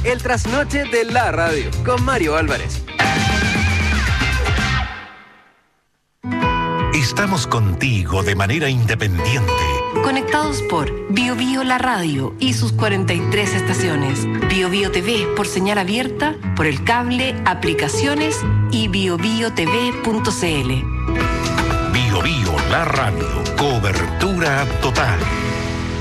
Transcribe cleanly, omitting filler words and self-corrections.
el trasnoche de la radio, con Mario Álvarez. Estamos contigo de manera independiente. Conectados por Bio Bio La Radio y sus 43 estaciones. Bio Bio TV por señal abierta, por el cable, aplicaciones y biobiotv.cl. Bio Bio La Radio. Cobertura total.